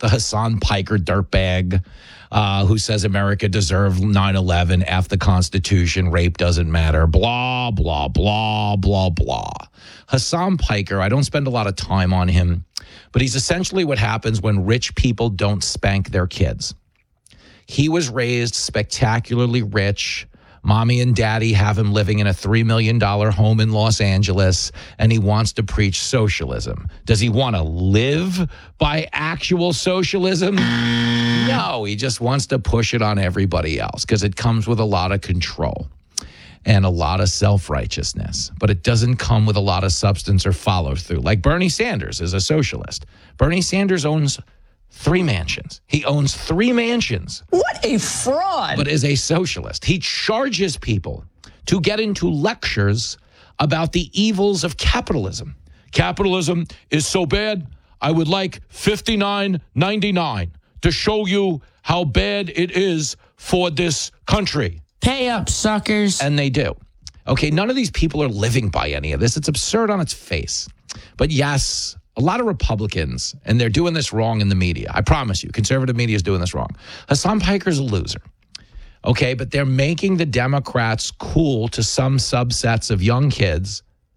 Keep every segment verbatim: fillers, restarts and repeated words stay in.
the Hassan Piker dirtbag uh, who says America deserved nine eleven, F the Constitution, rape doesn't matter, blah, blah, blah, blah, blah. Hassan Piker, I don't spend a lot of time on him, but he's essentially what happens when rich people don't spank their kids. He was raised spectacularly rich. Mommy and daddy have him living in a three million dollars home in Los Angeles, and he wants to preach socialism. Does he want to live by actual socialism? No, he just wants to push it on everybody else because it comes with a lot of control and a lot of self-righteousness, but it doesn't come with a lot of substance or follow-through. Like Bernie Sanders is a socialist. Bernie Sanders owns three mansions. He owns three mansions. What a fraud. But is a socialist. He charges people to get into lectures about the evils of capitalism. Capitalism is so bad, I would like fifty-nine ninety-nine to show you how bad it is for this country. Pay up, suckers. And they do. Okay, none of these people are living by any of this. It's absurd on its face. But yes, a lot of Republicans, and they're doing this wrong in the media. I promise you, conservative media is doing this wrong. Hassan Piker's a loser. Okay, but they're making the Democrats cool to some subsets of young kids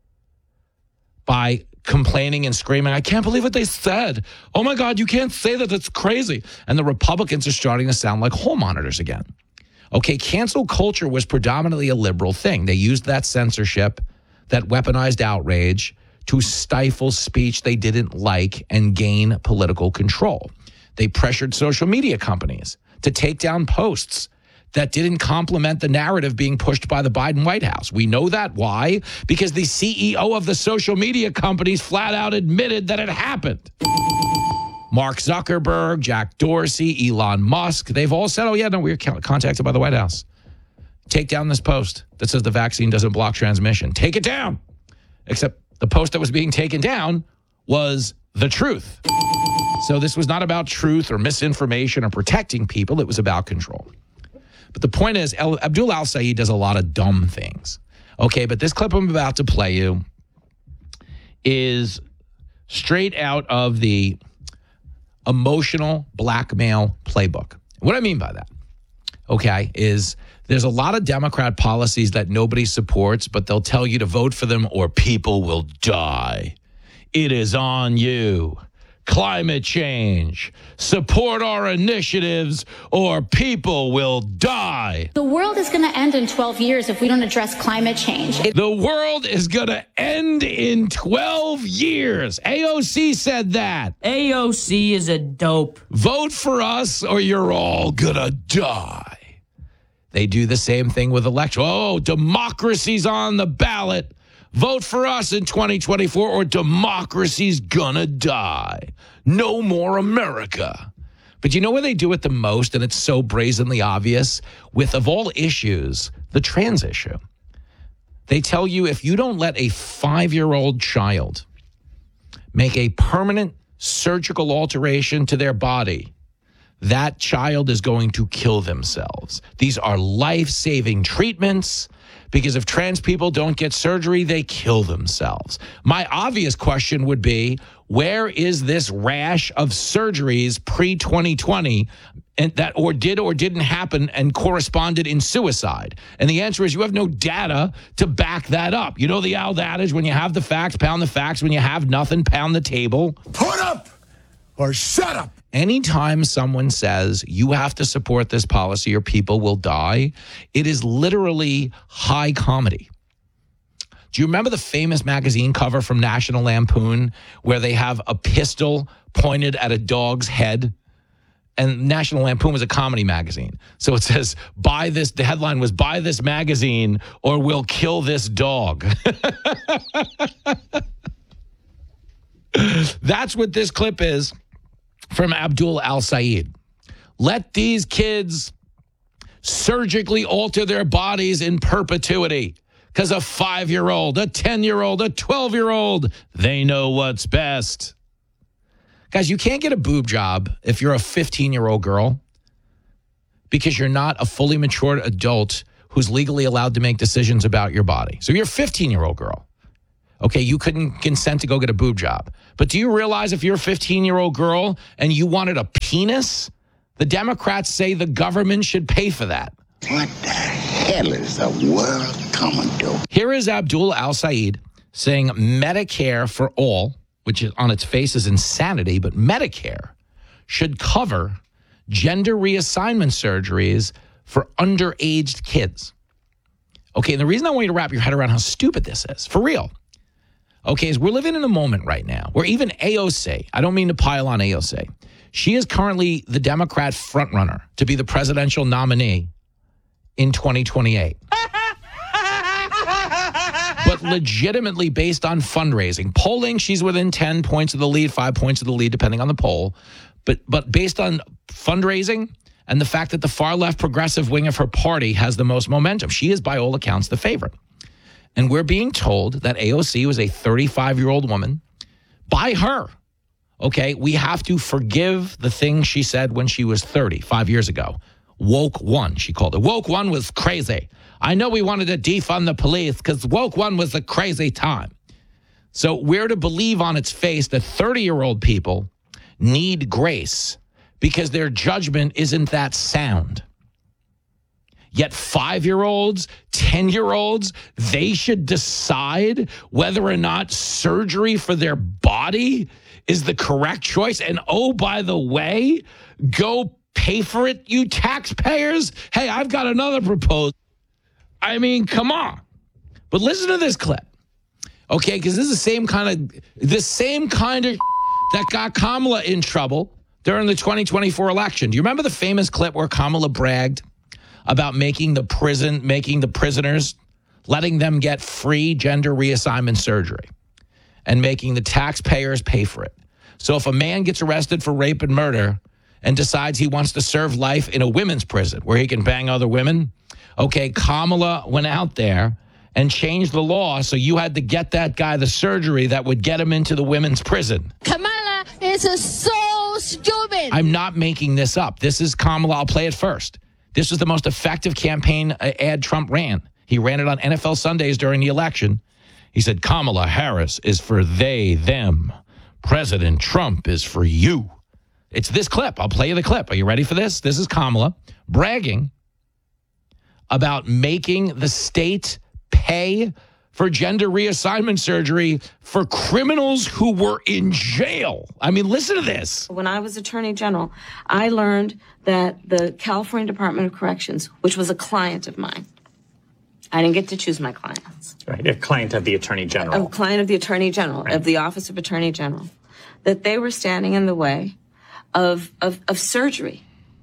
by complaining and screaming, I can't believe what they said. Oh my God, you can't say that. That's crazy. And the Republicans are starting to sound like hall monitors again. Okay, cancel culture was predominantly a liberal thing. They used that censorship, that weaponized outrage, to stifle speech they didn't like and gain political control. They pressured social media companies to take down posts that didn't complement the narrative being pushed by the Biden White House. We know that. Why? Because the C E O of the social media companies flat out admitted that it happened. Mark Zuckerberg, Jack Dorsey, Elon Musk, they've all said, oh yeah, no, we were contacted by the White House. Take down this post that says the vaccine doesn't block transmission. Take it down. Except the post that was being taken down was the truth. So this was not about truth or misinformation or protecting people. It was about control. But the point is, El- Abdul Al-Sayed does a lot of dumb things. Okay, but this clip I'm about to play you is straight out of the emotional blackmail playbook. What I mean by that, okay, is there's a lot of Democrat policies that nobody supports, but they'll tell you to vote for them or people will die. It is on you. Climate change. Support our initiatives or people will die. The world is going to end in twelve years if we don't address climate change. The world is going to end in twelve years. A O C said that. A O C is a dope. Vote for us or you're all going to die. They do the same thing with election. Oh, democracy's on the ballot. Vote for us in twenty twenty-four or democracy's gonna die. No more America. But you know where they do it the most, and it's so brazenly obvious? With, of all issues, the trans issue. They tell you if you don't let a five-year-old child make a permanent surgical alteration to their body, that child is going to kill themselves. These are life-saving treatments. Because if trans people don't get surgery, they kill themselves. My obvious question would be, where is this rash of surgeries pre twenty twenty and that or did or didn't happen and corresponded in suicide? And the answer is you have no data to back that up. You know the old adage, when you have the facts, pound the facts. When you have nothing, pound the table. Put up or shut up. Anytime someone says you have to support this policy or people will die, it is literally high comedy. Do you remember the famous magazine cover from National Lampoon where they have a pistol pointed at a dog's head? And National Lampoon was a comedy magazine. So it says, buy this, the headline was, buy this magazine or we'll kill this dog. That's what this clip is from Abdul Al-Sayed. Let these kids surgically alter their bodies in perpetuity because a five-year-old, a ten-year-old, a twelve-year-old, they know what's best. Guys, you can't get a boob job if you're a fifteen-year-old girl because you're not a fully matured adult who's legally allowed to make decisions about your body. So you're a fifteen-year-old girl. Okay, you couldn't consent to go get a boob job. But do you realize if you're a fifteen-year-old girl and you wanted a penis, the Democrats say the government should pay for that. What the hell is the world coming to? Here is Abdul Al-Sayed saying Medicare for all, which is on its face is insanity, but Medicare should cover gender reassignment surgeries for underage kids. Okay, and the reason I want you to wrap your head around how stupid this is, for real, okay, is we're living in a moment right now where even A O C, I don't mean to pile on A O C, she is currently the Democrat frontrunner to be the presidential nominee in twenty twenty-eight. But legitimately based on fundraising. Polling, she's within ten points of the lead, five points of the lead, depending on the poll. But but based on fundraising and the fact that the far left progressive wing of her party has the most momentum, she is by all accounts the favorite. And we're being told that A O C was a thirty-five-year-old woman. By her, okay, we have to forgive the things she said when she was thirty, five years ago. Woke one, she called it. Woke one was crazy. I know we wanted to defund the police because woke one was a crazy time. So we're to believe on its face that thirty-year-old people need grace because their judgment isn't that sound. Yet five-year-olds, ten-year-olds, they should decide whether or not surgery for their body is the correct choice. And oh, by the way, go pay for it, you taxpayers. Hey, I've got another proposal. I mean, come on. But listen to this clip, okay? Because this is the same kind of the same kind of that got Kamala in trouble during the twenty twenty-four election. Do you remember the famous clip where Kamala bragged about making the prison, making the prisoners, letting them get free gender reassignment surgery and making the taxpayers pay for it? So if a man gets arrested for rape and murder and decides he wants to serve life in a women's prison where he can bang other women, okay, Kamala went out there and changed the law so you had to get that guy the surgery that would get him into the women's prison. Kamala is so stupid. I'm not making this up. This is Kamala. I'll play it first. This was the most effective campaign ad Trump ran. He ran it on N F L Sundays during the election. He said, Kamala Harris is for they, them. President Trump is for you. It's this clip. I'll play you the clip. Are you ready for this? This is Kamala bragging about making the state pay for gender reassignment surgery for criminals who were in jail. I mean, listen to this. When I was Attorney General, I learned that the California Department of Corrections, which was a client of mine, I didn't get to choose my clients. Right, a client of the Attorney General. A client of the Attorney General, right. Of the Office of Attorney General, that they were standing in the way of of, of surgery.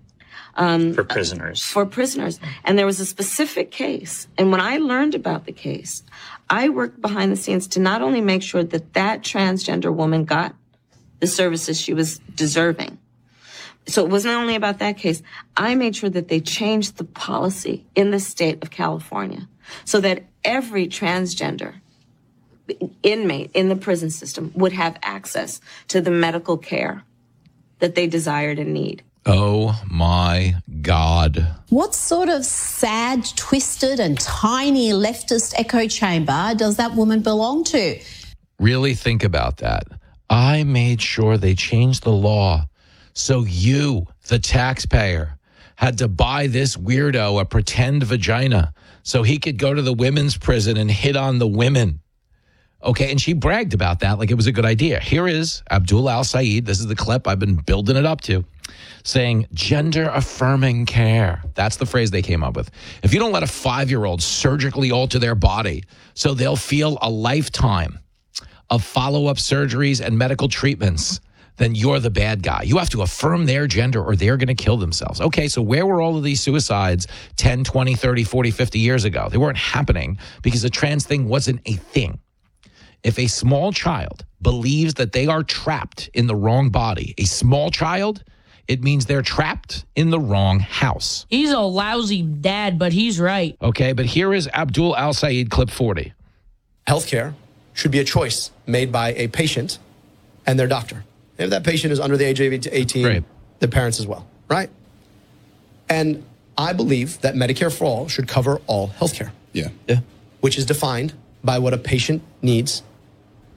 Um, for prisoners. For prisoners. And there was a specific case. And when I learned about the case, I worked behind the scenes to not only make sure that that transgender woman got the services she was deserving. So it was not only about that case. I made sure that they changed the policy in the state of California so that every transgender inmate in the prison system would have access to the medical care that they desired and need. Oh, my God. What sort of sad, twisted and tiny leftist echo chamber does that woman belong to? Really think about that. I made sure they changed the law so you, the taxpayer, had to buy this weirdo a pretend vagina so he could go to the women's prison and hit on the women. Okay, and she bragged about that like it was a good idea. Here is Abdul Al-Sayed. This is the clip I've been building it up to, saying gender-affirming care. That's the phrase they came up with. If you don't let a five-year-old surgically alter their body so they'll feel a lifetime of follow-up surgeries and medical treatments, then you're the bad guy. You have to affirm their gender or they're going to kill themselves. Okay, so where were all of these suicides ten, twenty, thirty, forty, fifty years ago? They weren't happening because the trans thing wasn't a thing. If a small child believes that they are trapped in the wrong body, a small child, it means they're trapped in the wrong house. He's a lousy dad, but he's right. Okay, but here is Abdul Al-Sayed, clip forty. Healthcare should be a choice made by a patient and their doctor. If that patient is under the age of eighteen, right. The parents as well, right? And I believe that Medicare for All should cover all healthcare. Yeah. Yeah. Which is defined by what a patient needs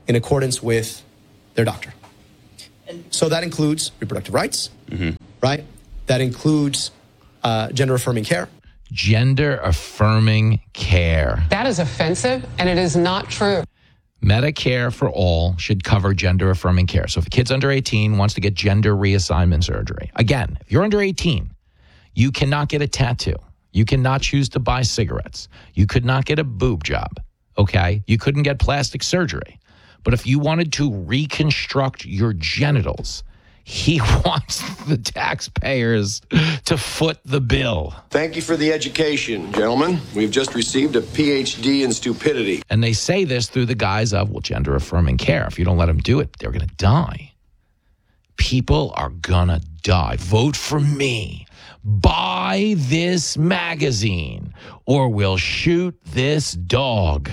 in accordance with their doctor. So that includes reproductive rights, mm-hmm. right? That includes uh, gender-affirming care. Gender-affirming care. That is offensive, and it is not true. Medicare for all should cover gender-affirming care. So if a kid's under eighteen wants to get gender reassignment surgery, again, if you're under eighteen, you cannot get a tattoo. You cannot choose to buy cigarettes. You could not get a boob job, okay? You couldn't get plastic surgery. But if you wanted to reconstruct your genitals, he wants the taxpayers to foot the bill. Thank you for the education, gentlemen. We've just received a P H D in stupidity. And they say this through the guise of, well, gender-affirming care. If you don't let them do it, they're going to die. People are going to die. Vote for me. Buy this magazine, or we'll shoot this dog.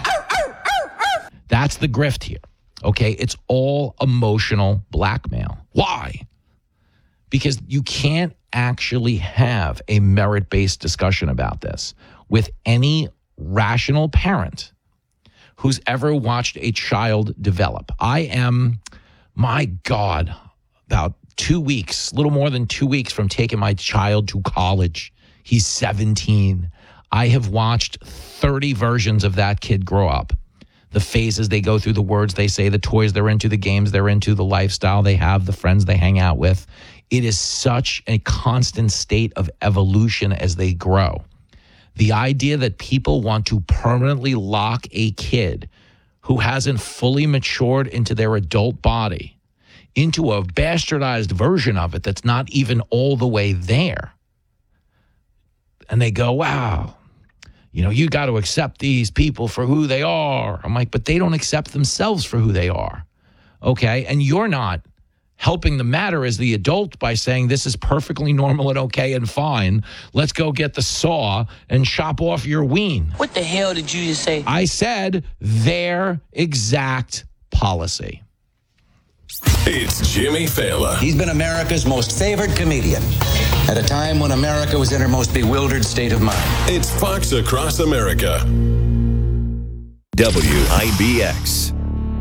That's the grift here. Okay, it's all emotional blackmail. Why? Because you can't actually have a merit-based discussion about this with any rational parent who's ever watched a child develop. I am, my God, about two weeks, a little more than two weeks from taking my child to college. He's seventeen. I have watched thirty versions of that kid grow up. The phases they go through, the words they say, the toys they're into, the games they're into, the lifestyle they have, the friends they hang out with. It is such a constant state of evolution as they grow. The idea that people want to permanently lock a kid who hasn't fully matured into their adult body into a bastardized version of it that's not even all the way there. And they go, wow, you know, you got to accept these people for who they are. I'm like, but they don't accept themselves for who they are. Okay. And you're not helping the matter as the adult by saying this is perfectly normal and okay and fine. Let's go get the saw and chop off your ween. What the hell did you just say? I said their exact policy. It's Jimmy Fallon. He's been America's most favored comedian at a time when America was in her most bewildered state of mind. It's Fox Across America. W I B X.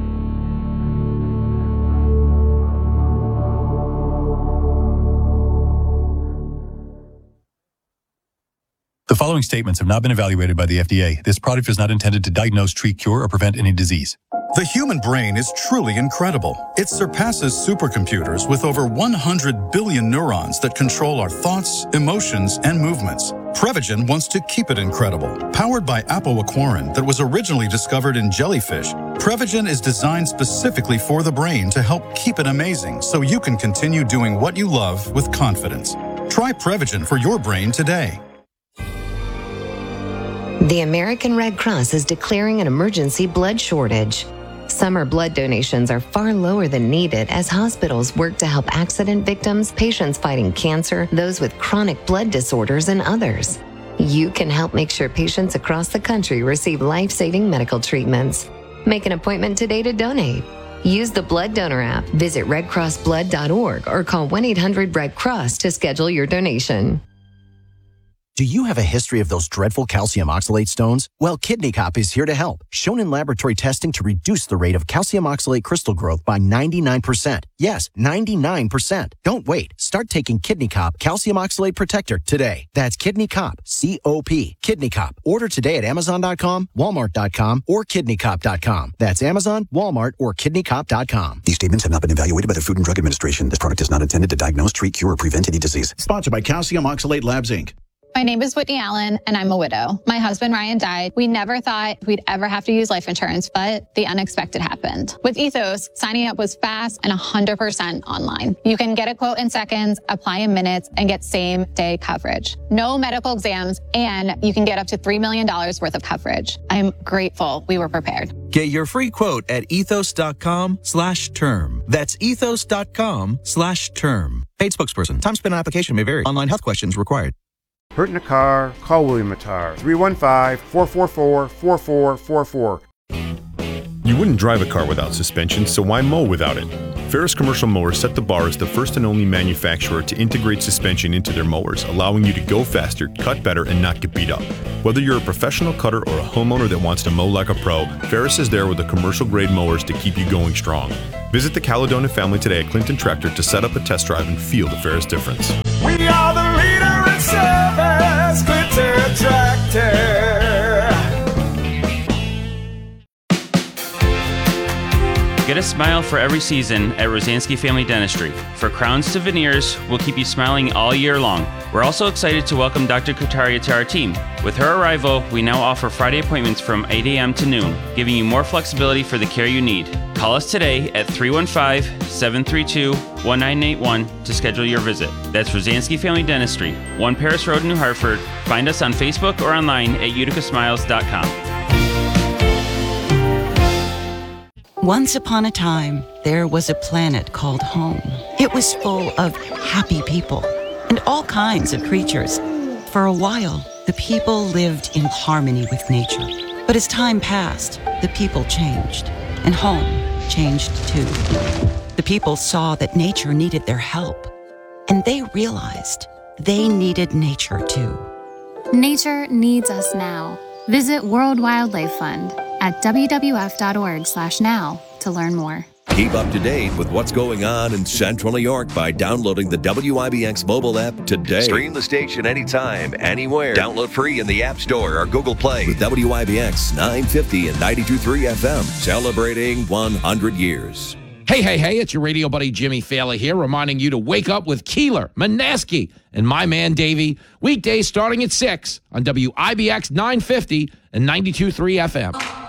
The following statements have not been evaluated by the F D A. This product is not intended to diagnose, treat, cure, or prevent any disease. The human brain is truly incredible. It surpasses supercomputers with over one hundred billion neurons that control our thoughts, emotions, and movements. Prevagen wants to keep it incredible. Powered by apoaquarin that was originally discovered in jellyfish, Prevagen is designed specifically for the brain to help keep it amazing so you can continue doing what you love with confidence. Try Prevagen for your brain today. The American Red Cross is declaring an emergency blood shortage. Summer blood donations are far lower than needed as hospitals work to help accident victims, patients fighting cancer, those with chronic blood disorders, and others. You can help make sure patients across the country receive life-saving medical treatments. Make an appointment today to donate. Use the Blood Donor app, visit red cross blood dot org, or call one eight hundred red cross to schedule your donation. Do you have a history of those dreadful calcium oxalate stones? Well, Kidney Cop is here to help. Shown in laboratory testing to reduce the rate of calcium oxalate crystal growth by ninety-nine percent. Yes, ninety-nine percent. Don't wait. Start taking Kidney Cop Calcium Oxalate Protector today. That's Kidney Cop, C O P. Kidney Cop. Order today at amazon dot com, walmart dot com, or kidney cop dot com. That's Amazon, Walmart, or kidney cop dot com. These statements have not been evaluated by the Food and Drug Administration. This product is not intended to diagnose, treat, cure, or prevent any disease. Sponsored by Calcium Oxalate Labs, Incorporated. My name is Whitney Allen, and I'm a widow. My husband, Ryan, died. We never thought we'd ever have to use life insurance, but the unexpected happened. With Ethos, signing up was fast and one hundred percent online. You can get a quote in seconds, apply in minutes, and get same-day coverage. No medical exams, and you can get up to three million dollars worth of coverage. I'm grateful we were prepared. Get your free quote at ethos dot com slash term. That's ethos dot com slash term. Paid spokesperson. Time spent on application may vary. Online health questions required. Hurt in a car? Call William Attar. three one five, four four four, four four four four. You wouldn't drive a car without suspension, so why mow without it? Ferris Commercial Mowers set the bar as the first and only manufacturer to integrate suspension into their mowers, allowing you to go faster, cut better, and not get beat up. Whether you're a professional cutter or a homeowner that wants to mow like a pro, Ferris is there with the commercial-grade mowers to keep you going strong. Visit the Caledonia family today at Clinton Tractor to set up a test drive and feel the Ferris difference. We are the leader in service, Clinton Tractor. Get a smile for every season at Rosansky Family Dentistry. For crowns to veneers, we'll keep you smiling all year long. We're also excited to welcome Doctor Kutaria to our team. With her arrival, we now offer Friday appointments from eight a.m. to noon, giving you more flexibility for the care you need. Call us today at three one five, seven three two, one nine eight one to schedule your visit. That's Rosansky Family Dentistry, one Paris Road, New Hartford. Find us on Facebook or online at utica smiles dot com. Once upon a time, there was a planet called home. It was full of happy people and all kinds of creatures. For a while, the people lived in harmony with nature. But as time passed, the people changed, and home changed too. The people saw that nature needed their help, and they realized they needed nature too. Nature needs us now. Visit World Wildlife Fund at w w f dot org slash now to learn more. Keep up to date with what's going on in Central New York by downloading the W I B X mobile app today. Stream the station anytime, anywhere. Download free in the App Store or Google Play with W I B X nine fifty and ninety-two point three F M, celebrating one hundred years. Hey, hey, hey, it's your radio buddy Jimmy Fallon here, reminding you to wake up with Keeler, Manaski, and my man Davey, weekdays starting at six on W I B X nine fifty and ninety-two point three F M.